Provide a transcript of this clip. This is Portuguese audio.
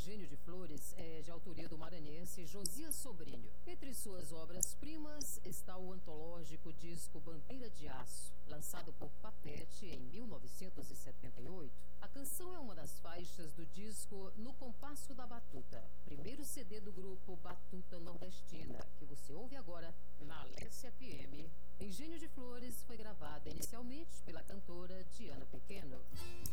Engenho de Flores é de autoria do maranhense Josias Sobrinho. Entre suas obras-primas está o antológico disco Bandeira de Aço, lançado por Papete em 1978. A canção é uma das faixas do disco No Compasso da Batuta, primeiro CD do grupo Batuta Nordestina, que você ouve agora na Alessia FM. Engenho de Flores foi gravada inicialmente pela cantora Diana Pequeno.